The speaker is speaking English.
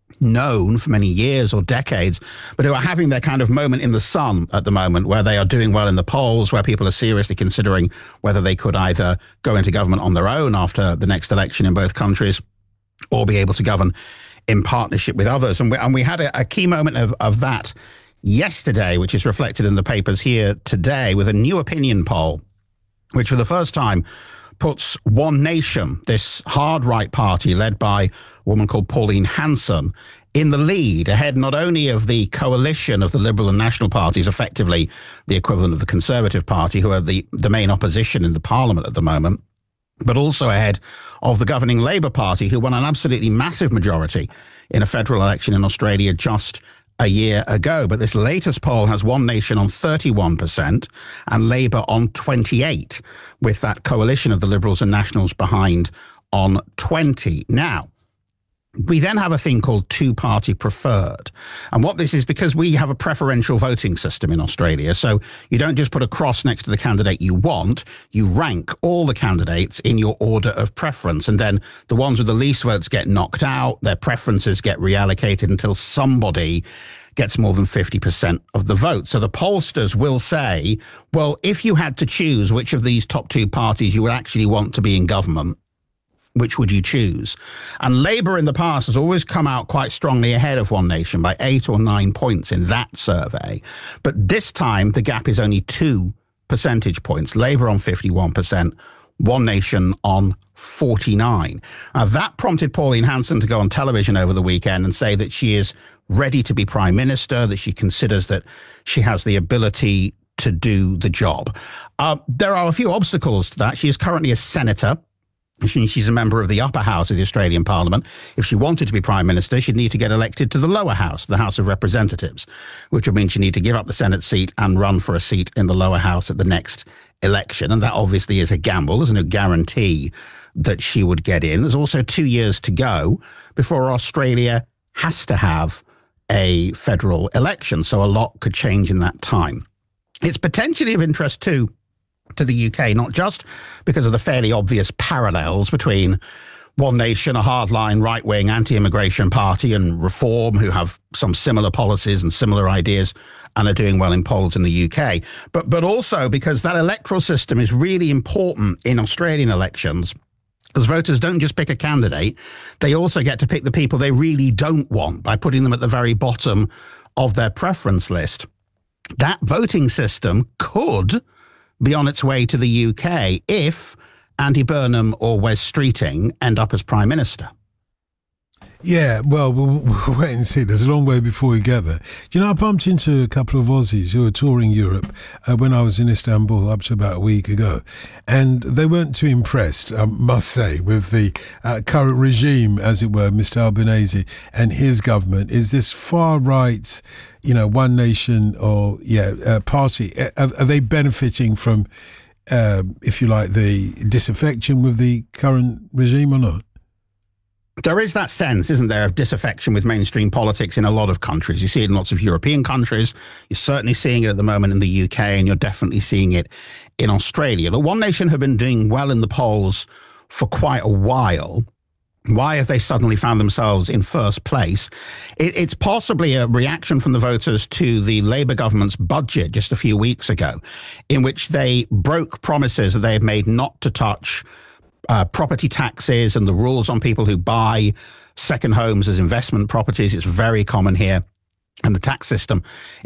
known for many years or decades, but who are having their kind of moment in the sun at the moment, where they are doing well in the polls, where people are seriously considering whether they could either go into government on their own after the next election in both countries or be able to govern in partnership with others. And we had a key moment of that yesterday, which is reflected in the papers here today, with a new opinion poll, which for the first time puts One Nation, this hard right party led by a woman called Pauline Hanson, in the lead, ahead not only of the coalition of the Liberal and National parties, effectively the equivalent of the Conservative Party, who are the main opposition in the Parliament at the moment, but also ahead of the governing Labour Party, who won an absolutely massive majority in a federal election in Australia just a year ago. But this latest poll has One Nation on 31% and Labour on 28%, with that coalition of the Liberals and Nationals behind on 20%. Now, we then have a thing called two-party preferred. And what this is, because we have a preferential voting system in Australia, so you don't just put a cross next to the candidate you want, you rank all the candidates in your order of preference. And then the ones with the least votes get knocked out, their preferences get reallocated until somebody gets more than 50% of the vote. So the pollsters will say, well, if you had to choose which of these top two parties you would actually want to be in government, which would you choose? And Labour in the past has always come out quite strongly ahead of One Nation by 8 or 9 points in that survey. But this time, the gap is only 2 percentage points. Labour on 51%, One Nation on 49%. That prompted Pauline Hanson to go on television over the weekend and say that she is ready to be Prime Minister, that she considers that she has the ability to do the job. There are a few obstacles to that. She is currently a senator. She's a member of the upper house of the Australian Parliament. If she wanted to be Prime Minister, she'd need to get elected to the lower house, the House of Representatives, which would mean she'd need to give up the Senate seat and run for a seat in the lower house at the next election. And that obviously is a gamble. There's no guarantee that she would get in. There's also 2 years to go before Australia has to have a federal election. So a lot could change in that time. It's potentially of interest too to the UK, not just because of the fairly obvious parallels between One Nation, a hardline right-wing anti-immigration party, and Reform, who have some similar policies and similar ideas and are doing well in polls in the UK, but also because that electoral system is really important in Australian elections, because voters don't just pick a candidate, they also get to pick the people they really don't want by putting them at the very bottom of their preference list. That voting system could be on its way to the UK if Andy Burnham or Wes Streeting end up as Prime Minister. Yeah, well, we'll wait and see. There's a long way before we get there. You know, I bumped into a couple of Aussies who were touring Europe when I was in Istanbul up to about a week ago. And they weren't too impressed, I must say, with the current regime, as it were, Mr. Albanese and his government. Is this far-right, you know, One Nation or, party? Are they benefiting from, if you like, the disaffection with the current regime or not? There is that sense, isn't there, of disaffection with mainstream politics in a lot of countries. You see it in lots of European countries. You're certainly seeing it at the moment in the UK, and you're definitely seeing it in Australia. The One Nation have been doing well in the polls for quite a while. Why have they suddenly found themselves in first place? It's possibly a reaction from the voters to the Labour government's budget just a few weeks ago, in which they broke promises that they had made not to touch property taxes and the rules on people who buy second homes as investment properties. It's very common here. And the tax system